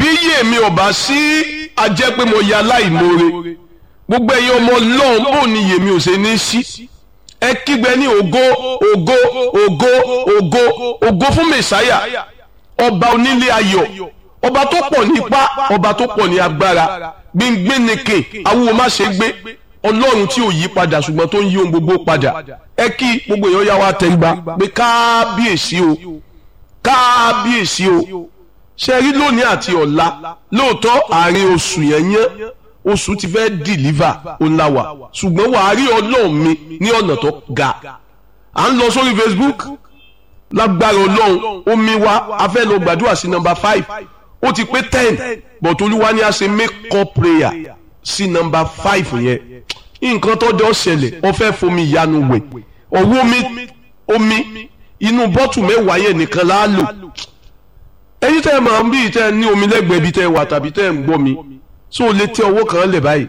bí yèmí ọba sí ajẹ́ pé mo ya láìmoore gbogbo ẹ̀yin ọmọ Ọlọ́run bò ní yèmí ò ṣe ní sí ẹ kígbe ní ògo ògo ògo ògo ògo fún mẹsáyà ọba onílé ayọ̀ ọba tó pọ̀ nípa ọba tó pọ̀ ní agbára gbẹngbẹneke awúwo má ṣe gbé Ọlọ́run tí ò yí padà ṣùgbọ́n tó ń yí ohun gbogbo padà ẹ kí gbogbo èèyàn yá wa tẹríba pé kábíyèsí o kábíyèsí o ṣe rí lónìí àti ọ̀la lóòótọ́ àárín oṣù yẹn oṣù ti fẹ́ dìlíva ọ̀làwà ṣùgbọ́n wàá rí Ọlọ́run mi ní ọ̀nà tó ga à ń lọ sórí Facebook lágbára Ọlọ́run omi wa a fẹ́ lọ gbàdúrà sí nọ́mbà 5 ó ti pé 10 but Olúwa ní a ṣe make up prayer sí nọ́mbà 5 yẹn nǹkan tó jọ ṣẹlẹ̀ ó fẹ́ fomi ìyanu wẹ̀ ọwọ́ omi inú bọ́tù mẹ́wàá yẹn nìkan la lò ẹ̀yin tẹ́ ẹ máa ń bí tẹ́ ẹ ní omi lẹ́gbẹ̀ẹ́ bí tẹ́ ẹ wà tàbí tẹ́ ẹ ń gbọ́ mi so lè tẹ ọwọ́ kan lẹ̀ báyìí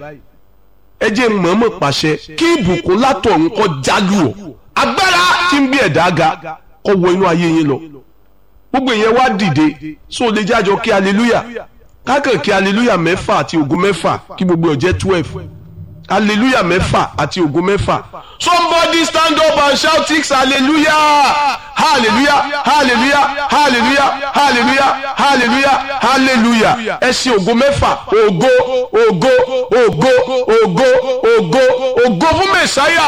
ẹ jẹ́ mọ̀ọ́mọ̀ pàṣẹ kí ìbùkún látọ̀run kó jálù ọ́ agbára tí ń bí ẹ̀dá ga kó wọ inú ayé yín lọ gbogbo ìyẹn wá dìde so lè jájọ kí hallelujah kákàn kí hallelujah 6 àti ògo 6 kí gbogbo ọ̀ jẹ́ 12 hallelujah 6 àti ògo 6 somebody stand up and shout 6 hallelujah hallelujah hallelujah hallelujah hallelujah hallelujah hallelujah ẹ ṣe ògo 6 ògo ògo ògo ògo ògo ògo fún mẹsáyà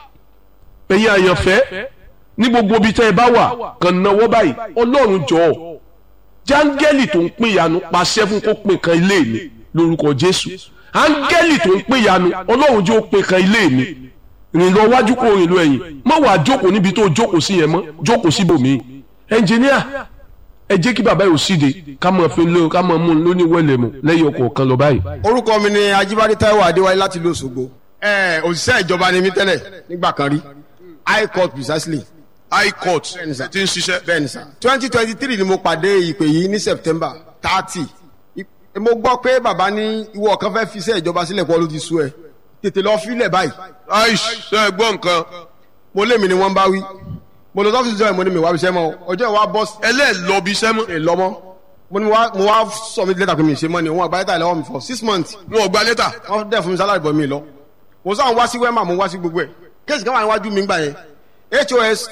ẹ̀yin àyànfẹ́ ní gbogbo ibi tẹ́ ẹ bá wà kàn náwó báyìí Ọlọ́run jọ̀ọ́ jáńgẹ́lì tó ń pín ìyanu pàṣẹ fún kó pín kan ilé mi lórúkọ Jésù áńgẹ́lì tó ń pín ìyanu Ọlọ́run jẹ́ ó pín kan ilé mi rìn lọ wájú kó rìn lọ ẹ̀yìn má wàá jókòó níbi tó jókòó sí yẹn mọ́ jókòó síbòmíì ẹnjìníà ẹ jẹ́ kí bàbá yóò síde ká mọ̀ fi lé ká mọ̀ mú un lóní wẹ̀lẹ̀ mu lẹ́yìn ọkọ̀ kan lọ báyìí. orúkọ mi ni Ajíbádé Táíwò Adéwálé láti ìlú Òṣogbo òṣìṣẹ́ ìjọba ni mí tẹ́lẹ̀ nígbà kan rí high court precisely. high court ti ń ṣiṣẹ́. bẹ́ẹ̀ni sá 2023 ni mo pàdé ìpè yìí ní September 30 mo gbọ́ pé bàbá ní ìwọ kan fẹ́ fi iṣẹ́ ìjọba sílẹ̀ pọ̀ ló ti sú ẹ tètè lọ fílẹ̀ báyìí. ṣe é gbọ́ nǹkan. mo lé mi ni wọ́n bá wí mo lọ sọ́fíìsì ìjọba mo ní mi wá bíṣẹ́ mọ́ ọjọ́ ìwà bọ́ sí. ẹlẹ́ẹ̀lọ́ bíṣẹ́ mọ́. èlọ́mọ́ mo wá submit lẹ́tà pé mi ṣe mọ́ ni wọ́n gba lẹ́tà lọ́wọ́ mi for 6 months. wọn ò gba lẹ́tà. wọ́n dẹ̀ fún mi salary bọ̀ mi lọ. mo sáwọn wá sí wẹ́mà mo wá sí gbogbo ẹ̀ kéèsì kan wà níwájú mi gbà yẹn HOS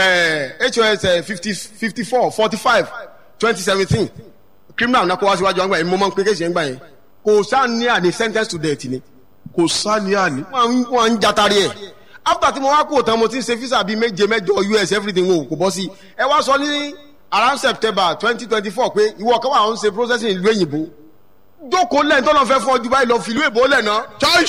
54 45 2017 criminal náà kó wá síwájú àgbà yẹn mo máa ń pé kéèsì yẹn gbà yẹn kò sáà ní àní sentence to death ni. kò sáà ní àní. wọ́n ń jatari ẹ̀ after tí mo wá kó tán mo ti ń ṣe visa bíi 7 mẹ́jọ US everything wo kò bọ́ sí ẹ wá sọ ní around September 2024 pé ìwọ kan wà ń ṣe processing ìlú èyìnbó jókòó lẹ́yìn tó lọ́n fẹ́ fún ọjọ́ báyìí lọ fìlú èbó lẹ̀ náà.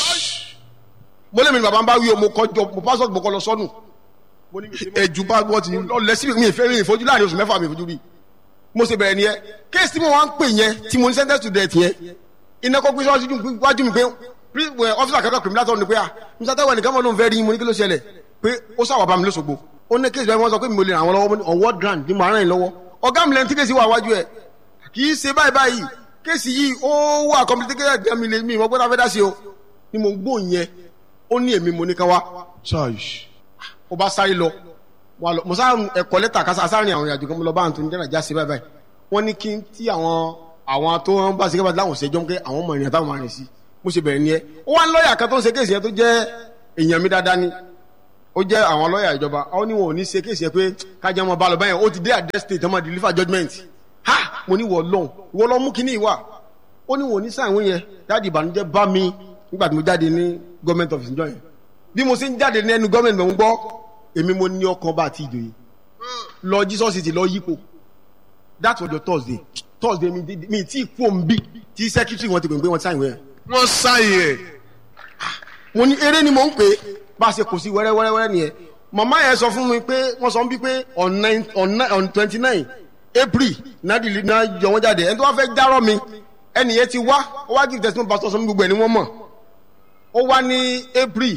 mo lé mi ní bàbá ń bá wí o mo kọjọ mo passport mo kọ lọ sọnù. ẹ̀jú bá gbọ́ ti lọ lẹ síbi mi ìfojú láàrin oṣù 6 mi ìfojú rí mo ṣe bẹ̀rẹ̀ nìyẹn kéèsì tí mo wá ń pè yẹn tí mo ní sentence to death yẹn iná kọ́ pé wájú mi pé ọ́fíìsì akẹ́kọ̀ọ́ criminal ní pé Mr. Táíwò nìkan mọ́ ló ń fẹ́ rí mo ní kí ló ṣẹlẹ̀ pé ó sáwà bá mi lóṣogbo ó ní kéèsì báyìí wọ́n sọ pé mo lè ràn wọ́n lọ́wọ́ on what ground ni mo ràn yín lọ́wọ́ ọ̀gá mi lẹ́nu tí kéèsì wà wájú ẹ̀ kì í ṣe báyìí kéèsì yìí ó wà complicated gan mi lè mi ìmọ̀ gbọ́dọ̀ fẹ́ dá sí o ni mo gbó yẹn ó ní èmi mo ní ká wá ó bá sáré lọ mo sá ẹ̀kọ́ lẹ́tà kásá sáárín àwọn ìrìnàjò kan mo lọ bá àwọn tó ń jẹ́rà já sí báyìí wọ́n ní kí n tí àwọn tó ń bá ṣe kébà láwọn ṣẹjọ́ pé àwọn ọmọ ìrìn àtàwọn máa rìn sí mo ṣe bẹ̀rẹ̀ nìyẹn ó wá ń lọ́ọ̀yà kan tó ń ṣe kéèsì yẹn tó jẹ́ èèyàn mi dáadáa ni ó jẹ́ àwọn lọ́ọ̀yà ìjọba ó ní wọn ò ní ṣe kéèsì yẹn pé kájẹ́ wọn bá lọ báyẹn ó ti dé àdé state ọmọ deliver judgement ha mo ní ìwọ lọ mú kíní ìwà ó ní wọn ò ní sáwọn yẹn dáàdi ìbànújẹ́ bá mi nígbà tí mo jáde ní government office njọ́ yẹn bí mo ṣe ń jáde ní ẹnu government mọ̀ ń gbọ́ èmi mo ní ọkàn bá àti ìjòyè lọ Jesus city lọ yípo that was your Thursday mi tí kú òǹbí tí secretary wọn ti pè pé wọn ti sáyìn wẹ̀ wọ́n sáyìn ẹ̀. mo ní eré ni mo ń pè bá a ṣe kò sí wẹ́rẹ́wẹ́rẹ́ nìyẹn màmá yẹn sọ fún mi pé wọ́n sọ bí pé on 29 April náà yọ wọ́n jáde ẹni tó wá fẹ́ járọ́ mi ẹni yẹn ti wá ó wá give testimony pastor sọ mi gbogbo ẹ̀ ni wọ́n mọ̀ ó wá ní April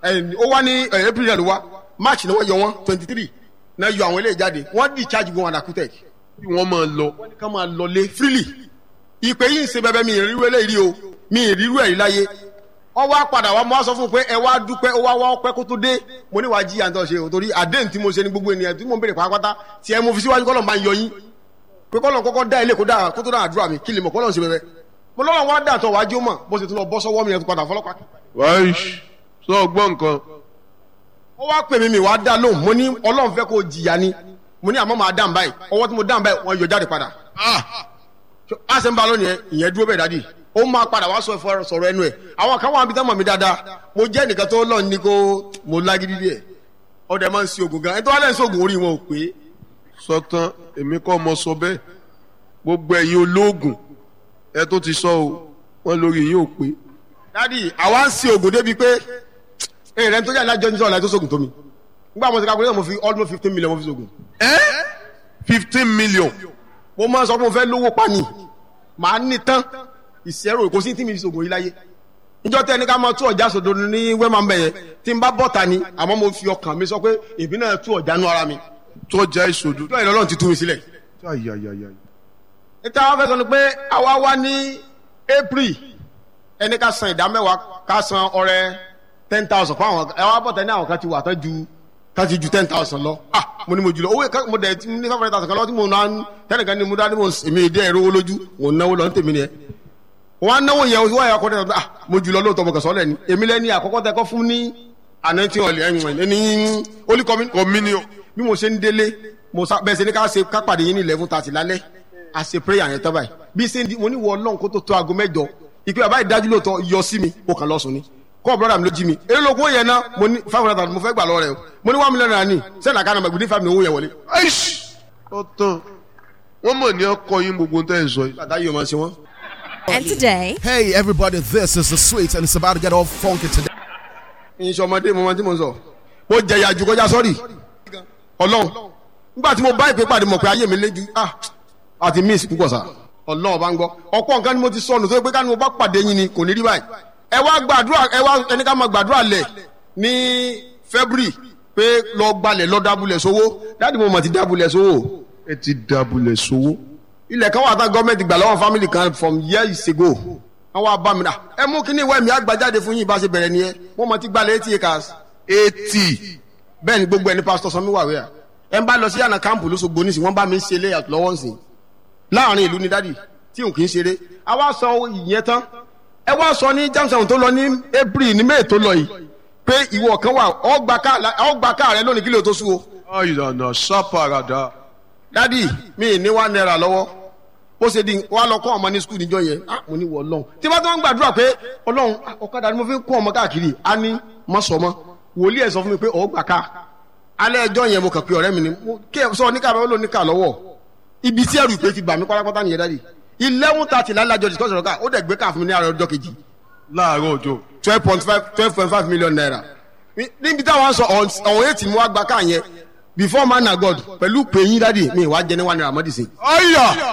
náà ló wá March ni wọ́n yọ wọ́n 23 náà yọ àwọn eléyìí jáde wọ́n discharge wọn àdàkútẹ̀ bí wọ́n máa lọ. wọ́n ní ká máa lọ lé freely ìpè yìí ń ṣe bẹ́ẹ̀ mi ìrírú eléyìí o mi ìrírú ẹ̀ láyé wọ́n wá padà wá mo wá sọ fún un pé ẹ wá dúpẹ́ ó wá ọpẹ́ kó tó dé mo ní wàá jí àǹtọ̀ ṣe o torí àdéhùn tí mo ṣe ní gbogbo ènìyàn tí mo ń béèrè pátápátá tí ẹ mo fi síwájú kọ́lọ̀ máa ń yọ yín pé kọ́lọ̀ kọ́kọ́ dá ilé kó tó dá àdúrà mi kí lè mọ̀ kọ́lọ̀ ṣe bẹ́ẹ̀ mo lọ́wọ́ wá dà tọ̀ wájú mọ̀ bó ṣe tún lọ bọ́ sọ́wọ́ mi yẹn tó padà fọlọ́pàá. wáyé sọ gbọ́ nǹkan. ó wá pè mí mi wá dá lóhùn mo ní ọlọ́run fẹ́ kó jìyà ni mo ní àmọ́ máa dá báyìí ọwọ́ tí mo dá báyìí wọ́n yọ jáde padà. a ṣe ń ba lónìí ìyẹn dúró bẹ́ẹ̀ dádì ó máa padà wá sọ̀rọ̀ ẹnu ẹ̀ àwọn kan wà níbi tán mọ̀ mí dáadáa mo jẹ́ nìkan tó lọ́ọ̀ ní kó mo lágídí díẹ̀ ọdẹ máa ń ṣe oògùn gan ẹni tó wá lẹ́yìn sí oògùn orí wọn ò pé. sọtán èmi kọ́ mọ sọ bẹ́ẹ̀ gbogbo ẹ̀yin olóògùn ẹ tó ti sọ o wọn lórí yín ò pé. dádì àwa ń ṣe oògùn débi pé èrè tó jáde lájọ nítorí ọ̀la tó sóògùn tó mi nígbà mo ti kakúrẹ́ mo fi almost 15 million mo fi sóògùn. 15 million. mo máa ń sọ pé mo fẹ́ lówó pani màá ní tán ìṣẹ́rò kò sí tí mi fi sóògùn yìí láyé níjọ́ tẹ́ ní ká máa tú ọ̀já sòdò ní wẹ́mà mbẹ̀ yẹn tí n bá bọ́ta ni àmọ́ mo fi ọkàn mi sọ pé èmi náà tú ọ̀já nú ara mi. tú ọjà ìṣòdò. tó ìlọ́lọ́run ti tú mi sílẹ̀. níta wọn fẹ́ sọ ni pé àwa wá ní April ẹni ká san ìdá mẹ́wàá ká san ọrẹ 10,000 fún àwọn ẹ wá bọ́ta ní àwọn kan ti wà tán ju 10,000 lọ. mo ní mo jùlọ owó mo dẹ̀ ní 500,000 kan lọ tí mo náà tẹ́nìkan ní mo dá ní mo èmi ìdí ẹ̀rọ owó lójú mo náwó lọ ní tèmi ni ẹ wọn á náwó yẹn wọ́n yà ọkọ̀ tẹ̀ mo jùlọ lóòótọ́ mo kàn sọ́lẹ̀ ni èmi lẹ́ni àkọ́kọ́ tẹ́kọ́ fún ní anointing oil ní holy communion bí mo ṣe ń délé mo bẹ́ẹ̀ ṣe ní ká pàdé yín ní 11:30 lálẹ́ a ṣe prayer yẹn tán báyìí bí ṣe ń di mo ní wọ ọlọ́run kó tó aago 8 ìpè bàbá ìdájú lóòótọ́ yọ sí mi ó kàn lọ́sùn ni kọ́ brọ́dà mi ló jí mi èrè lóògùn yẹn náà mo ní 500,000 mo fẹ́ gbà lọ́wọ́ rẹ̀ mo ní 1 million naira ní sẹ́nà kan náà gbẹ̀dẹ́ 5 million owó yẹn wọlé. ọ̀tàn wọ́n mọ̀ ní ọkọ̀ yín gbogbo tẹ́ ẹ̀ sọ yìí. bàtà yìí ò máa ṣe wọ́n. And today, hey everybody, this is the Sweet and it's about to get all funky today. ìṣe ọmọdé mo máa tí mo sọ mo jẹyà jù kọjá sọ́ọ̀rì ọlọ́run nígbà tí mo bá ìpè pàdé mọ̀ pé ayé mi léjú àti miss púpọ̀ sá ọlọ́run bá ń gbọ́ ọ̀pọ̀ nǹkan ni mo ti sọnù tó yẹ pé ká ní mo bá pàdé yín ni kò ní rí báyìí ẹ wá gbàdúrà ẹ wá ẹni ká máa gbàdúrà lẹ̀ ní February pé lọ gbalẹ̀ lọ dábùlẹ̀ sówó dáàdì mo mọ̀ ti dábùlẹ̀ sówó. ẹ ti dábùlẹ̀ sówó. ilẹ̀ kan wà tán gọ́ọ̀mẹ̀ntì gbà lọ́wọ́ family kan from years ago wọ́n wá bá mi rà ẹ mú kí ní ìwé mi àgbàjáde fún yín bá ṣe bẹ̀rẹ̀ nìyẹn wọ́n mọ̀ ti gbalẹ̀ 80 acres. 80. bẹ́ẹ̀ ni gbogbo ẹni pásítọ̀ Sanmi wà wíyà ẹ ń bá lọ sí àná kámpù lóṣogbo nísìn wọ́n bá mi ṣe layout lọ́wọ́ nsìn láàrin ìlú ni dádì tí n kì í ṣeré a wá sọ ìyẹn tán ẹ wá sọ ní Jamestown tó lọ ní April ní May tó lọ yìí pé ìwọ kan wà ọgbà ká rẹ lónìí kílò tó sú o. ayọ̀nà sápàràdà. dádì mi ní $1 lọ́wọ́ ó ṣe di wá lọ kọ́ ọmọ ní skul níjọ́ yẹn mo ní wọ Ọlọ́run tí bá tó ń gbàdúrà pé Ọlọ́run ọ̀kadà ni mo fi ń kọ́ ọmọ káàkiri á ní mọ́sọ̀mọ́ wòlíì ẹ̀ sọ fún mi pé ọgbà ká alẹ́ ẹjọ́ yẹn mo kàn pé ọ̀rẹ́ mi ni kí ẹ sọ níkà lọ́wọ́ lóníkà lọ́wọ́ ibi tí ẹrù ìpè ti bà mí pátápátá nìyẹn dádì 11:30 lálájọ discussion ká ó dẹ̀ gbé ká fún mi ní àárọ̀ ọjọ́ kejì. láàárọ̀ ọjọ́. 12.5 million naira. níbi táwọn sọ ọ̀hún 8 mú wá gba ká yẹn before man na God pẹ̀lú pèyín dádì mi wá jẹ ní 1 naira mọ́dì sí. ọ̀yà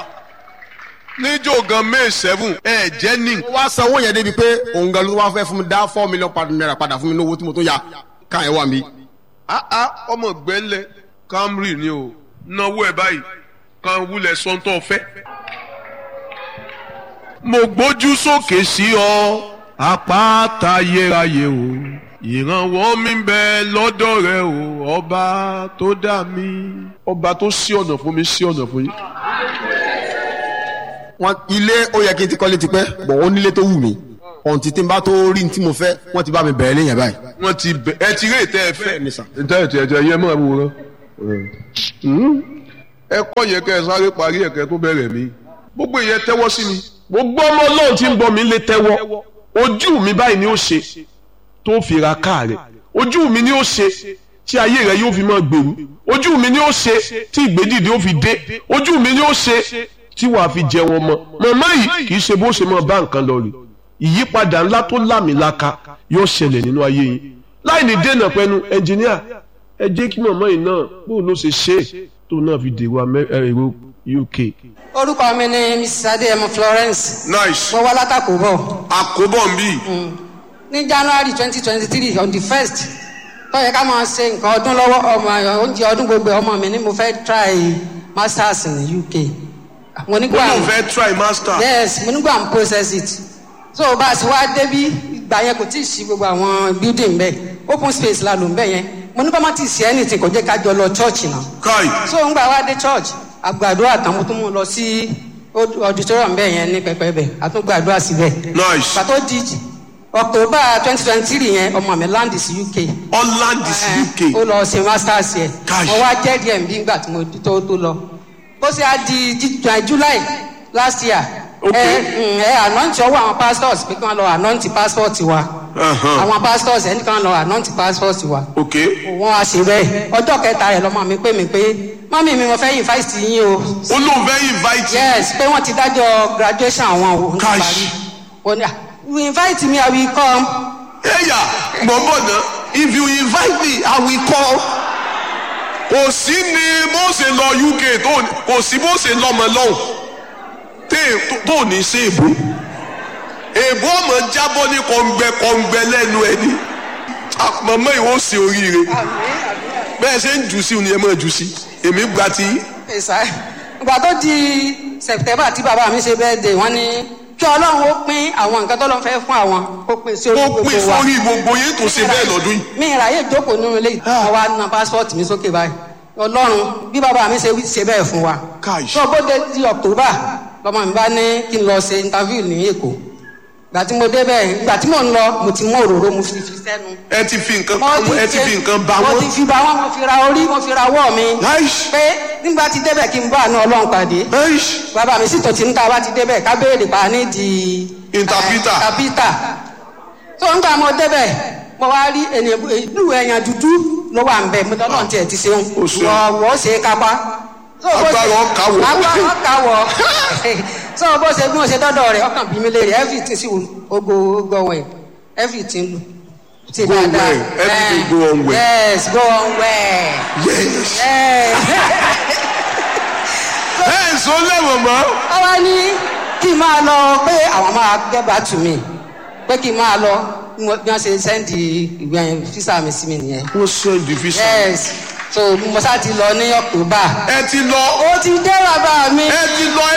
níjọ́ gan May 7 ẹ̀ jẹ́ ní. ó wá sanwó yẹn débi pé òun gan ló wá fẹ́ fún mi dá 4 million naira padà fún mi lówó tí mo tó ya ká yẹn wà mí. ọmọ gbẹ́lẹ̀ Camry ni o náwó ẹ̀ báyìí kan wúlẹ̀ sọ́ńtọ̀ fẹ́. mo gbójú sókè sí ọ àpáta ayérayé o ìrànwọ́ mi ń bẹ lọ́dọ̀ rẹ o ọba tó dá mi. ọba tó ṣí ọ̀nà fún mi ṣí ọ̀nà fún yín. wọn ilé ó yẹ kí n ti kọ́lé tipẹ́ bọ̀ ó nílé tó wù mí ọ̀hún tí n bá tó rí ní tí mo fẹ́ wọ́n ti bá mi bẹ̀rẹ̀ léyìn báyìí. wọ́n ti bẹ̀ ẹ ti rí ètò ẹ fẹ́. ní sà. ẹ̀tẹ̀ yẹ mọ́ àbúrò ẹ kọ́ yẹ kẹ́ ẹ sáré parí ẹ̀kẹ́ tó bẹ̀rẹ̀ mi. gbogbo ìyẹn tẹ́wọ́ sí mi. gbogbo ọmọ Ọlọ́run tí ń bọ̀ mí lé tẹ́wọ́ ojú mi báyìí ni ó ṣe tó fi ra káà rẹ̀ ojú mi ni ó ṣe tí ayé rẹ̀ yóò fi máa gbèrú ojú mi ni ó ṣe tí ìgbédìde ó fi dé ojú mi ni ó ṣe tí wàá fi jẹ wọn mọ́ màmá yìí kì í ṣe bó ṣe máa bá nǹkan lọ rè ìyípadà ńlá tó lámìlaka yóò ṣẹlẹ̀ nínú ayé yìí láì ní dènà pẹ̀lú ẹnjìníà ẹ jẹ́ kí màmá yìí náà bó ló ṣe ṣe tó náà fi dèrò èrò UK. orúkọ mi ni Mrs. Adéyẹmọ Florence. Nice. mo wá látàkùbọ̀. àkóbọ̀ ń bì. ní January 2023 on the 1st tó yẹ ká máa ṣe nǹkan ọdún lọ́wọ́ ọmọ oúnjẹ ọdún gbogbo ọmọ mi ni mo fẹ́ try masters ní UK. mo ní mo fẹ́ try master. yes mo ní go and process it. so bá a sì wá débí ìgbà yẹn kò tí ì ṣí gbogbo àwọn building bẹ́ẹ̀ open space la lò ń bẹ̀ yẹn mo ní bá má ti ṣe anything kò jẹ́ ká jọ lọ church náà. kai. so ń gbà wá dé church àgbàdúrà tán mo tún mú lọ sí auditorium bẹ́ẹ̀ yẹn ní pẹpẹ bẹ́ẹ̀ àtúngbàdúrà síbẹ̀. nice. pàtó di October 2023 yẹn ọmọ mi land sí UK. ó land sí UK. ó lọ ṣe masters yẹn. Gosh. mo wá jẹ́ DMB nígbà tí mo tó lọ. bó ṣe á di July last year. Anoint ọwọ́ àwọn pastors pé kí wọ́n lọ anoint passport wa. àwọn pastors ẹni kan lọ anoint passport wa. wọ́n á ṣe bẹ́ẹ̀ ọjọ́ kẹta rẹ̀ lọ́mọ mi pè mí pé mọ́mí mi mo fẹ́ invite yín o. ó lóun fẹ́ invite. yes pé wọ́n ti dájọ́ graduation àwọn o. Gosh. You invite me, I will come. Yeah, Mọ̀mọ́dá, if you invite me, I will come. Kò sí ni bó ṣe lọ UK kò sí bó ṣe lọ́mọ lọ́hùn tó ní sí èbó. Èbó ọmọ jábọ́ ní kọ̀ǹgbẹ lẹ́nu ẹ̀ ni. Màmá ìwọ ṣe oríire. Bẹ́ẹ̀ ṣe ń jù sí ni ẹ máa jù sí. Èmi gba ti. Ìgbà tó di September tí bàbá mi ṣe birthday wọ́n ní kí Ọlọ́run ó pín àwọn nǹkan tó lọ́n fẹ́ fún àwọn ó pín sí orí gbogbo wa. ó pín sórí gbogbo yín tó ṣe bẹ́ẹ̀ lọ́dún yìí. mi ìráyè jókòó nínú ilé mo wá na passport mi sókè báyìí Ọlọ́run bí bàbá mi ṣe bẹ́ẹ̀ fún wa. tó bó dé di October lọ́mọ mi bá ní kí n lọ ṣe interview ní Èkó gbà tí mo débẹ̀ gbà tí mò ń lọ mo ti mú òróró mo fi sẹ́nu. ẹ ti fi nǹkan bá wọn. mo ti fi bá wọn mo fi ra orí mo fi ra ọwọ́ mi. pé nígbà tí débẹ̀ kí n bá àánú Ọlọ́run pàdé. bàbá mi sì tó ti ń ta bá ti débẹ̀ ká béèrè pa ní di. interpreter. tó ń gbà mo débẹ̀ mo wá rí ìlú ẹ̀yàn dúdú ló wà ń bẹ̀ mo tọ́ náà tiẹ̀ ti ṣeun. wọ́n ṣe é kápá. agbára ọkàwọ. so bó ṣe bí wọn ṣe dọdọ rẹ ọkàn bí mi lè rí everything sí go well everything lu. go well everything go on well. yes go on well. yes. ẹ sọ lẹ́wọ̀n mọ́. ọwọ́ ní kí n máa lọ pé àwọn máa get back to me pé kí n máa lọ bí wọ́n ṣe sẹ́ndì ìwé físà mi sí mi nìyẹn. wọ́n sẹ́ndì físà. yes so mo sá ti lọ ní October. ẹ ti lọ. ó ti dé bàbá mi. ẹ ti lọ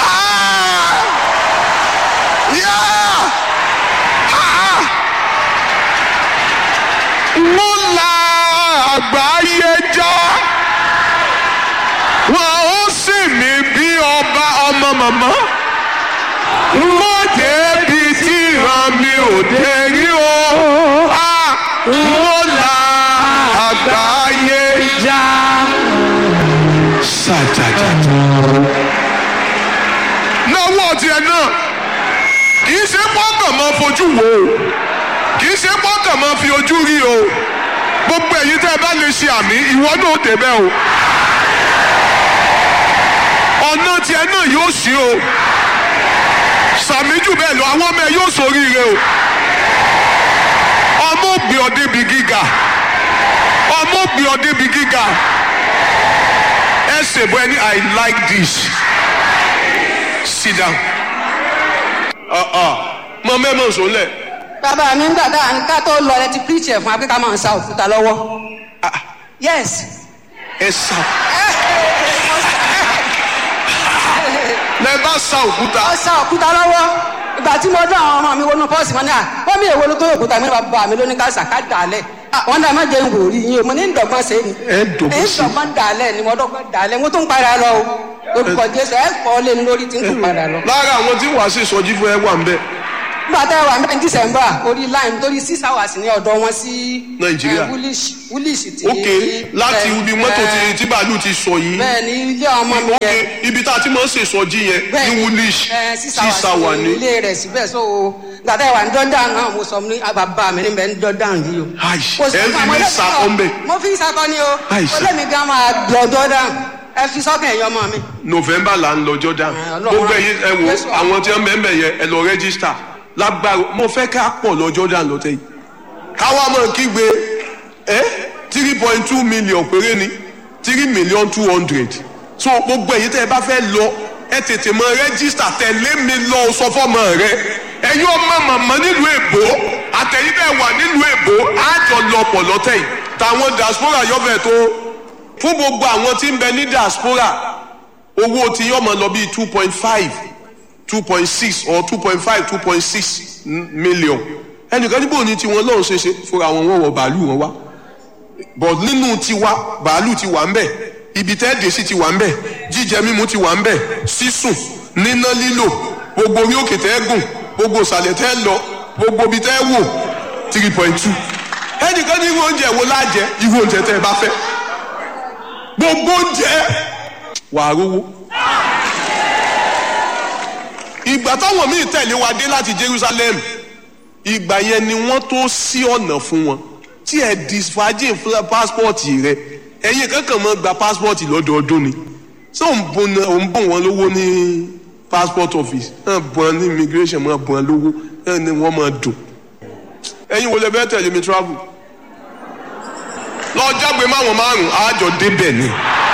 mo la àgbáyé já wọn ó sì mí bí ọmọ màmá mo débi tí ìran mi ò dé rí o mo la àgbáyé já sàjàjà náwó tiẹ̀ náà kì í ṣe pọ́kàn máa fojú wò ó kì í ṣe pọ́kàn máa fi ojú rí o gbogbo ẹ̀yin tẹ́ ẹ bá lè ṣe àmì ìwọ náà débẹ̀ o ọ̀nà tiẹ̀ náà yóò ṣí o sàmì jù bẹ́ẹ̀ lọ àwọn ọmọ ẹ yóò ṣoríire o ọmọ ògbé ọdẹ bí gíga ọmọ ògbé ọdẹ bí gíga ẹ ṣèbọ ẹni I like this sit down mọ mẹ́mọ̀ sọ́lẹ̀. bàbá mi ń gbàdá ká tó lọ ẹ ti preach ẹ̀ fún akíkà máa ń sa òkúta lọ́wọ́. yes. ẹ sá. lẹ bá sa òkúta. ó sa òkúta lọ́wọ́ ìgbà tí mo dán àwọn ọmọ mi wọnú pọ́ọ̀sì mọ́ ní wọ́n mi èwo ló tó òkúta mi bàbá mi ló ní ká sàká dàálẹ̀ wọ́n dà má jẹ́ ń wò rí yín o mo ní ń dọ̀gbọ́n ṣe ni. ẹ dọ̀gbọ́n ṣe. ń dọ̀gbọ́n dàálẹ̀ ni mo dọ̀gbọ́n dàálẹ̀ mo tún padà lọ o olùkọ́ Jésù ẹ kọ́ lé ní lórí tí ń tún padà lọ. lára àwọn tí wàá ṣe ìsọjí fún ẹ wà ń bẹ. nígbà tá a wà ní December orí line torí 6 hours ní ọ̀dọ̀ wọn sí Nàìjíríà Woolwich tí. ok láti ibi mọ́tò tí bàálù ti sọ yìí. bẹ́ẹ̀ ni ilé ọmọ mi yẹn. ok ibi tá a ti máa ń ṣe ìsọjí yẹn ní Woolwich 6 hours ní. ilé rẹ̀ síbẹ̀ so nígbà tá a wà ní Jordan náà mo sọ ní bàbá mi níbẹ̀ ní Jordan yìí o. ẹ fi mí sakọ mbẹ. mo fi sakọ ni o olómi gan máa lọ Jordan ẹ fi sọ́kàn ẹ̀yọ́ ọmọ mi. November là ń lọ Jordan gbogbo ẹ̀yin ẹ wo àwọn tí wọ́n mẹ́mẹ́ yẹn ẹ lọ rẹ́gísítà lágbára mo fẹ́ ká pọ̀ lọ Jordan lọ́tẹ̀ yìí káwá mọ̀ kígbe 3.2 million péré ni 3,200,000 so gbogbo ẹ̀yin tẹ́ ẹ bá fẹ́ lọ ẹ tètè mọ rẹ́gísítà tẹ̀lé mi lọ sọ fọ́mọ rẹ ẹ̀yin ọmọ màmá nílùú èbó àtẹ̀yìn tẹ́ wà nílùú èbó àjọ lọ pọ̀ lọ́tẹ̀ yìí táwọn diaspora yọ̀bẹ̀ tó fún gbogbo àwọn tí ń bẹ ní diaspora owó tí yọ mọ lọ bíi 2.5 2.6 or 2.5 2.6 million ẹnìkan níbo ni tiwọn lọ́hùn ṣeṣe fúnra wọn wọ bàálù wọn wá but nínú tiwa bàálù ti wà ń bẹ ibi tẹ́ẹ̀dẹ̀ sí ti wà ń bẹ̀, jíjẹ mímu ti wà ń bẹ̀, sísùn níná lílò, gbogbo orí òkè tẹ́ẹ̀gùn, gbogbo ìsàlẹ̀ tẹ́ẹ̀ lọ, gbogbo ibi tẹ́ẹ̀ wò 3.2. ẹnìkan ní irú oúnjẹ wo lájẹ, irú oúnjẹ tẹ́ ẹ bá fẹ́, gbogbo oúnjẹ wàá rówó. ìgbà táwọn míì tẹ̀lé wa dé láti Jerusalem, ìgbà yẹn ni wọ́n tó ṣí ọ̀nà fún wọn tí ẹ disfagin fún pásítọ̀tì rẹ. ẹ̀yin kankan mọ́ gba pásítọ̀tì lọ́dọọdún ni, ṣé òun bùn wọn lówó ní passport office, ẹ̀ bùn ní immigration, mọ́ bùn lówó ẹ̀ ni wọ́n máa dùn. ẹ̀yin wo lè fẹ́ tẹ̀lé mi travel? lọ jágbe máwọn márùn-ún àjọ débẹ̀ ni.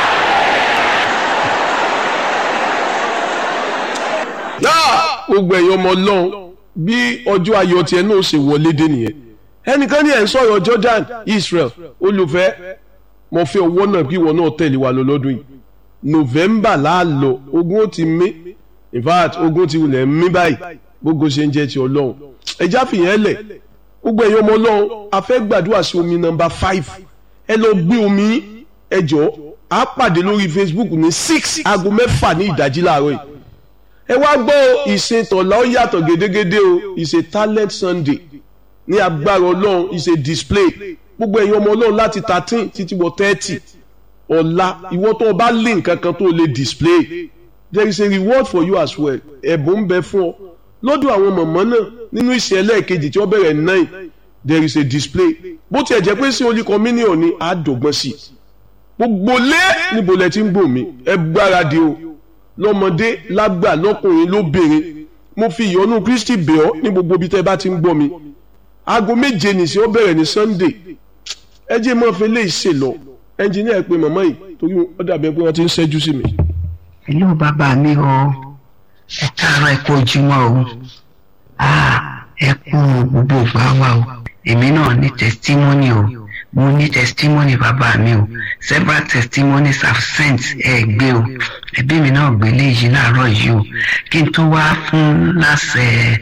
gbogbo ẹ̀yin ọmọ Ọlọ́run bí ọjọ́ ayọ̀ tiẹ̀ náà ṣe wọlé dé nìyẹn. ẹnìkan ní ẹ̀ ń sọ̀rọ̀ Jordan Israel olùfẹ́ mo fẹ́ owó náà kí ìwọ náà tẹ̀lé wa lọ lọ́dún yìí. November láàlọ́ ogun ó ti mí, in fact ogun ti wulẹ̀ mí báyìí gbogbo ṣe ń jẹ́ ti Ọlọ́run. ẹja fìyẹn lẹ̀ gbogbo ẹ̀yin ọmọ Ọlọ́run a fẹ́ gbàdúrà sí omi nọ́mbà 5. ẹ lọ gbé omi ẹ jọ̀ọ́ á pàdé lórí Facebook ní 6 aago 6 ní ìdájí láàárọ̀ yìí. ẹ wá gbọ́ ìsìn tọ̀la ó yàtọ̀ gédégédé o, ìsìn talent Sunday ní agbára Ọlọ́run, ìsìn display gbogbo ẹ̀yin ọmọ Ọlọ́run láti 13 títí wọ 30 ọ̀la ìwọ tó o bá lé nǹkan kan tó o lè display, there is a reward for you as well. ẹ̀bùn ń bẹ fún ọ lọ́dọ̀ àwọn mọ̀mọ́ náà nínú ìsìn ẹlẹ́ẹ̀kejì tí wọ́n bẹ̀rẹ̀ 9, there is a display. bó tiẹ̀ jẹ́ pé sí Holy Communion ní àádọ́gbọ́n sí i. gbogbo lé níbo lẹ ti ń gbò mí, ẹ gbáradì o, lọ́mọdé lágbà lọ́kùnrin lóbìnrin. mo fi ìyọ́nú Kristi bẹ̀ ọ́ ní gbogbo ibi tẹ́ bá ti ń gbọ́ mi. aago 7 nìsín ó bẹ̀rẹ̀ ní Sunday. ẹ jẹ́ mọ́ fi lè ṣe lọ ẹnjìníà pé màmá yìí torí ó dàbí pé wọ́n ti ń ṣẹ́jú sí mi. ìlú bàbá mi o, ẹ káàárọ̀ ẹ kú ojúmọ́ o, ẹ kú gbogbo ìgbà wa o. èmi náà ní testimony o, mo ní testimony bàbá mi o, several testimonies have sent ẹ gbé o, ẹbí mi náà gbé léyìí láàárọ̀ yìí o. kí n tó wá fún lásẹ̀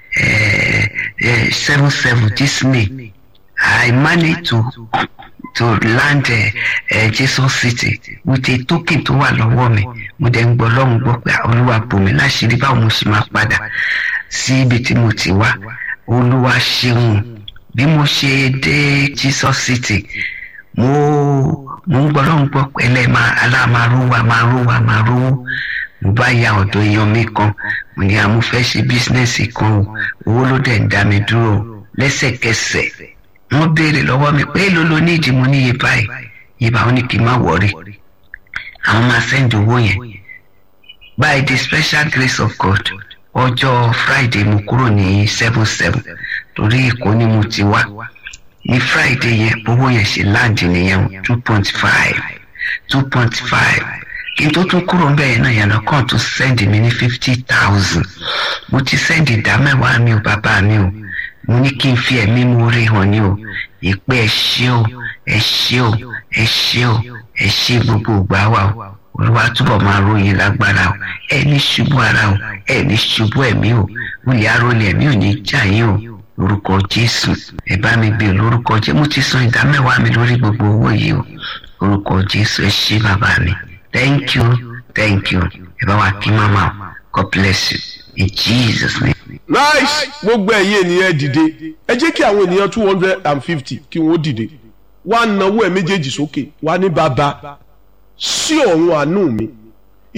7 this May, I managed to land Jesus City with a token tó wà lọ́wọ́ mi. mo dẹ̀ ń gbọ́ lọ́hùn gbọ́ pé Olúwa bò mí láṣìírí báwo mo ṣe máa padà sí ibi tí mo ti wá. Olúwa ṣeun. bí mo ṣe dé Jesus City, mo ń gbọ́ lọ́hùn gbọ́ pé máa rówó. mo bá ya ọ̀dọ̀ èèyàn mi kan, mo ní àmú fẹ́ ṣe bísínẹ́sì kan o, owó ló dẹ̀ ń dá mi dúró. lẹ́sẹ̀kẹsẹ̀ wọ́n béèrè lọ́wọ́ mi pé èló ló ní ìdí, mo ní iye báyìí, iye báwọn ní kí n má wọrí, àwọn máa send owó yẹn. By the special grace of God, ọjọ́ Friday mo kúrò ní 7 torí Èkó ni mo ti wá. ní Friday yẹn owó yẹn ṣe láǹdì nìyẹn 2.5. kí n tó tún kúrò ń bẹ̀rẹ̀ náà yànnà kan tó send mi ní 50,000. mo ti send ìdá mẹ́wàá mi ò bàbá mi o, mo ní kí n fi ẹ̀mí mo rí hàn ní o, ìpè ẹ ṣé gbogbo ìgbà wa o. Olúwa túbọ̀ máa ròyìn lágbára o, ẹ ní ṣubú ara o, ẹ ní ṣubú ẹ̀mí o, olè arólẹ̀ ẹ̀mí ò ní jà yín o, lórúkọ Jésù. ẹ bá mi gbé lórúkọ Jésù. mo ti san ìdá mẹ́wàá mi lórí gbogbo owó yìí o, lórúkọ Jésù. ẹ ṣé bàbá mi, thank you. ẹ bá wa kí mama o, God bless you in Jesus name. Nice. gbogbo ẹ̀yin ènìyàn dìde, ẹ jẹ́ kí àwọn ènìyàn 250 kí wọ́n dìde. wá náwó ẹ̀ méjèèjì sókè, wá ní bàbá sí ọ̀run àánú mi